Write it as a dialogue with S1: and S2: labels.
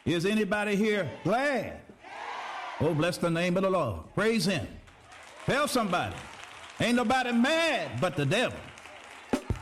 S1: Is anybody here glad? Oh, bless the name of the Lord. Praise him. Tell somebody. Ain't nobody mad but the devil.